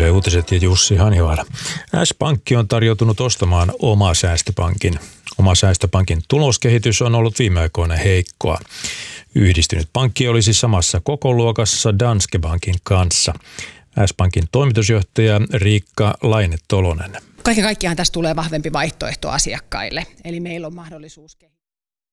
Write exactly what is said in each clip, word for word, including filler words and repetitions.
Yle Uutiset ja Jussi Hanivaara. S-Pankki on tarjoutunut ostamaan Oma Säästöpankin. Oma Säästöpankin tuloskehitys on ollut viime aikoina heikkoa. Yhdistynyt pankki olisi samassa kokoluokassa Danske Bankin kanssa. S-Pankin toimitusjohtaja Riikka Laine-Tolonen. Kaiken kaikkiaan tästä tulee vahvempi vaihtoehto asiakkaille, eli meillä on mahdollisuus kehittää.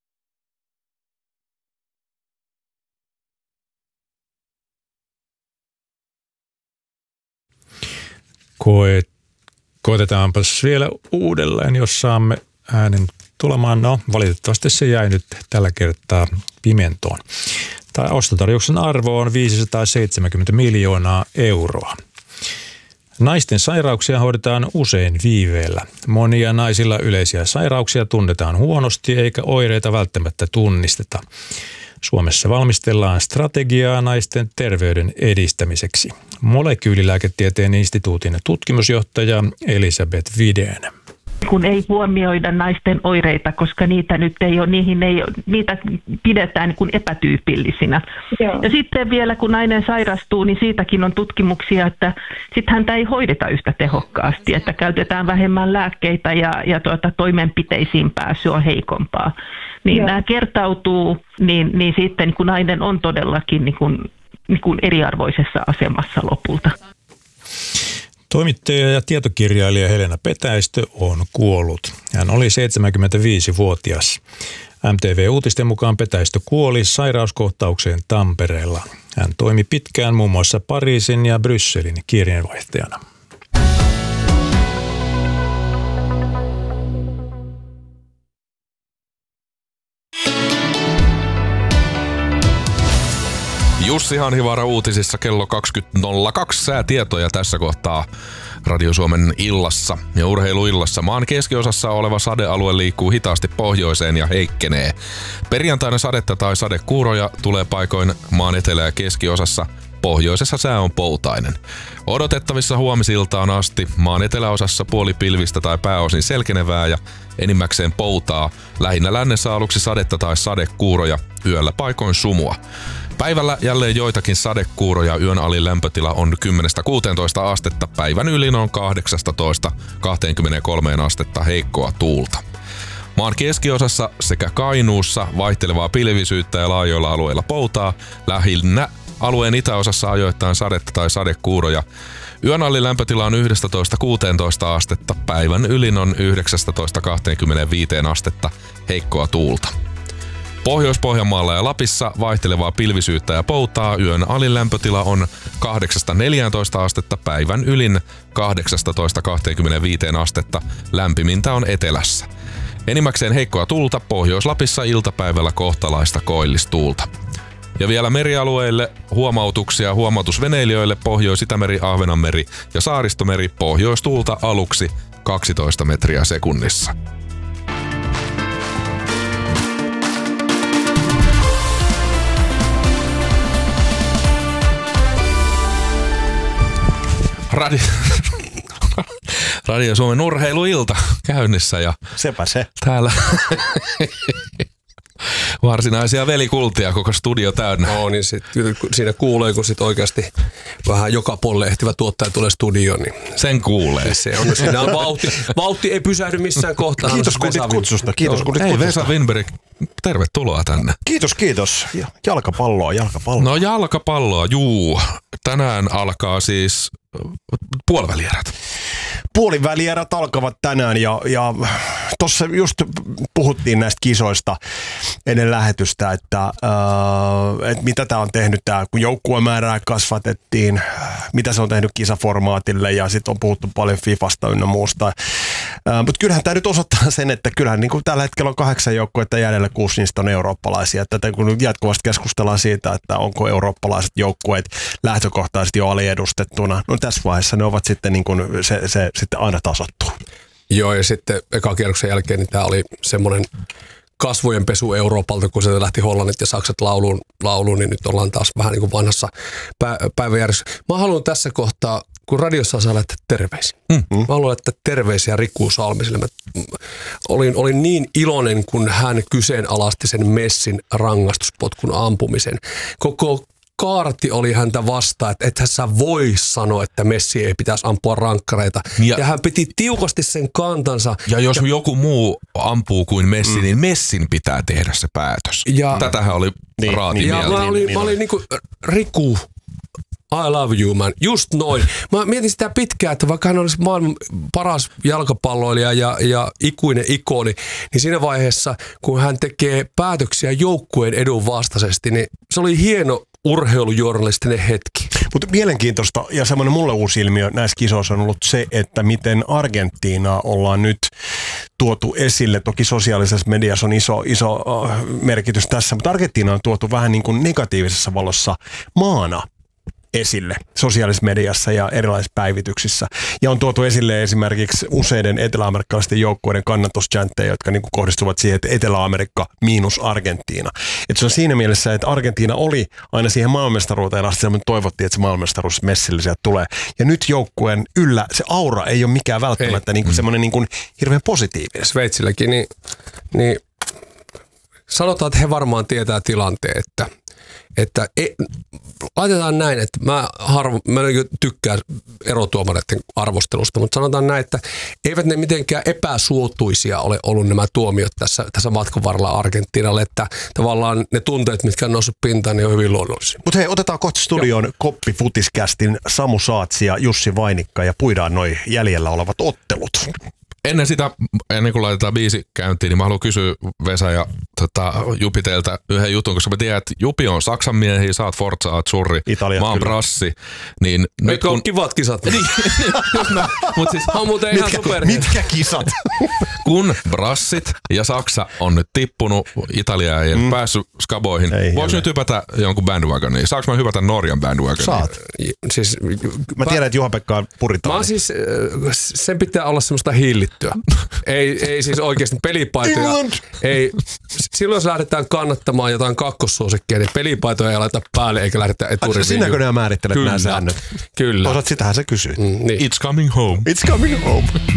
Koe, koetetaanpas vielä uudelleen, jos saamme äänen tulemaan. No, valitettavasti se jäi nyt tällä kertaa pimentoon. Tämä ostotarjouksen arvo on viisisataaseitsemänkymmentä miljoonaa euroa. Naisten sairauksia hoidetaan usein viiveellä. Monia naisilla yleisiä sairauksia tunnetaan huonosti eikä oireita välttämättä tunnisteta. Suomessa valmistellaan strategiaa naisten terveyden edistämiseksi. Molekyylilääketieteen instituutin tutkimusjohtaja Elisabeth Vidén. Kun ei huomioida naisten oireita, koska niitä nyt ei ole, niihin ei, niitä pidetään niin kuin epätyypillisinä. Joo. Ja sitten vielä kun nainen sairastuu, niin siitäkin on tutkimuksia, että sitten häntä ei hoideta yhtä tehokkaasti, että käytetään vähemmän lääkkeitä ja, ja tuota, toimenpiteisiin pääsy on heikompaa. Niin Joo. nämä kertautuu, niin, niin sitten kun nainen on todellakin niin kuin, niin kuin eriarvoisessa asemassa lopulta. Toimittaja ja tietokirjailija Helena Petäistö on kuollut. Hän oli seitsemänkymmentäviisivuotias. M T V-uutisten mukaan Petäistö kuoli sairauskohtaukseen Tampereella. Hän toimi pitkään muun muassa Pariisin ja Brysselin kirjeenvaihtajana. Jussi Hanhivaara uutisissa kello kaksikymmentä nolla kaksi. Säätietoja tässä kohtaa Radio Suomen illassa ja urheiluillassa. Maan keskiosassa oleva sadealue liikkuu hitaasti pohjoiseen ja heikkenee. Perjantaina sadetta tai sadekuuroja tulee paikoin maan etelä- ja keskiosassa. Pohjoisessa sää on poutainen. Odotettavissa huomisiltaan asti maan eteläosassa puolipilvistä tai pääosin selkenevää ja enimmäkseen poutaa. Lähinnä lännessä aluksi sadetta tai sadekuuroja, yöllä paikoin sumua. Päivällä jälleen joitakin sadekuuroja, yön alin lämpötila on kymmenestä kuuteentoista astetta, päivän ylin on kahdeksastatoista kaksikymmentäkolme astetta heikkoa tuulta. Maan keskiosassa sekä Kainuussa vaihtelevaa pilvisyyttä ja laajoilla alueilla poutaa, lähinnä alueen itäosassa ajoittain sadetta tai sadekuuroja. Yön alin lämpötila on yksitoista kuuteentoista astetta, päivän ylin on yhdeksästätoista kaksikymmentäviisi astetta heikkoa tuulta. Pohjois-Pohjanmaalla ja Lapissa vaihtelevaa pilvisyyttä ja poutaa, yön alin lämpötila on kahdeksasta neljääntoista astetta, päivän ylin kahdeksastatoista kaksikymmentäviisi astetta, lämpimintä on etelässä. Enimmäkseen heikkoa tuulta, Pohjois-Lapissa iltapäivällä kohtalaista koillistuulta. Ja vielä merialueille huomautuksia huomautusveneilijöille Pohjois-Itämeri, Ahvenanmeri ja Saaristomeri, pohjoistuulta aluksi kaksitoista metriä sekunnissa. Radio, Radio Suomen urheiluilta käynnissä ja sepä se. Täällä varsinaisia velikultia koko studio täynnä. No niin, sit, siinä kuulee, kun sit oikeasti vähän joka puolelle ehtivä tuottaja tulee studioon. Niin sen kuulee. Se on, siinä on vauhti, vauhti ei pysähdy missään kohtaa. Kiitos kundit kutsusta. Kiitos kundit Hei, kutsusta. Vesa Winberg, tervetuloa tänne. Kiitos, kiitos. Jalkapalloa, jalkapalloa. No jalkapalloa, juu. Tänään alkaa siis puolivälierät. Puolivälierät alkavat tänään ja, ja tuossa just puhuttiin näistä kisoista ennen lähetystä, että, äh, että mitä tämä on tehnyt, tää, kun joukkuemäärää kasvatettiin, mitä se on tehnyt kisaformaatille ja sitten on puhuttu paljon Fifasta ynnä muusta. Äh, Mutta kyllähän tämä nyt osoittaa sen, että kyllähän niin kuin tällä hetkellä on kahdeksan joukkuetta jäljellä, kuusi niistä on eurooppalaisia. Tätä kun jatkuvasti keskustellaan siitä, että onko eurooppalaiset joukkueet lähtökohtaisesti jo aliedustettuna, no tässä vaiheessa ne ovat sitten niin kuin se, se sitten aina tasottuu. Joo, ja sitten ekan kierroksen jälkeen niin tämä oli semmoinen kasvojen pesu Euroopalta, kun se lähti Hollannit ja Saksat lauluun, lauluun, niin nyt ollaan taas vähän niin kuin vanhassa pä- päiväjärjestyksessä. Mä haluan tässä kohtaa, kun radiossa saa laittaa terveisiä. Mm. Mä haluan laittaa terveisiä Riku Salmiselle. Mä olin, olin niin iloinen, kun hän kyseenalaisti sen Messin rangaistuspotkun ampumisen. Koko kaarti oli häntä vastaan, että ethän sä voi sanoa, että Messi ei pitäisi ampua rankkareita. Ja, ja hän piti tiukasti sen kantansa. Ja jos ja, joku muu ampuu kuin Messi, mm. niin Messin pitää tehdä se päätös. Ja, Tätähän oli niin, raati niin, mieltä. Ja mä olin, niin, mä olin niin kuin, Riku, I love you man, just noin. Mä mietin sitä pitkään, että vaikka hän olisi maailman paras jalkapalloilija ja, ja ikuinen ikoni, niin siinä vaiheessa, kun hän tekee päätöksiä joukkueen edun vastaisesti, niin se oli hieno urheilujournalistinen hetki. Mutta mielenkiintoista ja semmoinen mulle uusi ilmiö näissä kisoissa on ollut se, että miten Argentiinaa ollaan nyt tuotu esille. Toki sosiaalisessa mediassa on iso, iso merkitys tässä, mutta Argentiina on tuotu vähän niin kuin negatiivisessa valossa maana esille sosiaalisessa mediassa ja erilaisissa päivityksissä. Ja on tuotu esille esimerkiksi useiden eteläamerikkalaisten joukkueiden kannatuschanttejä, jotka niin kuin kohdistuvat siihen, että Etelä-Amerikka miinus Argentiina. Että se on siinä mielessä, että Argentiina oli aina siihen maailmanmestaruuteen asti, ja toivottiin, että se maailmanmestaruus Messille sieltä tulee. Ja nyt joukkueen yllä se aura ei ole mikään välttämättä niin kuin semmoinen niin kuin hirveän positiivinen. Sveitsilläkin, niin, niin sanotaan, että he varmaan tietää tilanteen, että Että e, laitetaan näin, että mä, harvo, mä tykkään erotuomareiden arvostelusta, mutta sanotaan näin, että eivät ne mitenkään epäsuotuisia ole ollut nämä tuomiot tässä, tässä matkan varrella Argentiinalle, että tavallaan ne tunteet, mitkä on noussut pintaan, niin on hyvin luonnollisia. Mutta hei, otetaan kohta studioon Koppi Futiskästin Samu Saatsi ja Jussi Vainikka ja puidaan noi jäljellä olevat ottelut. Ennen sitä, ennen kuin laitetaan biisi käyntiin, niin mä haluan kysyä Vesa ja tota, Jupi teiltä yhden jutun, koska mä tiedän, että Jupi on Saksan miehiä, sä oot Forza Azzurri, Italia, mä oon Brassi. Niin nyt kun... kivat kisat. Niin, mut siis, on muuten ihan mitkä, super. Mitkä kisat? Kun Brassit ja Saksa on nyt tippunut, Italia ei mm. päässyt skaboihin, voiko nyt hypätä jonkun bandwagoniin? Saanko mä hypätä Norjan bandwagoniin? Saat. Siis, mä tiedän, että Juha-Pekka on puritaani. Mä siis, sen pitää olla semmoista hiilittyä. Ei, ei siis oikeasti pelipaitoja. Ei, silloin jos lähdetään kannattamaan jotain kakkossuosikkia, niin pelipaitoja ei laita päälle eikä lähdetä eturiviin. Sinäkö nämä määrittelet nämä säännöt? Kyllä. Toisaalta sitähän se kysyy. Mm, niin. It's coming home. It's coming home.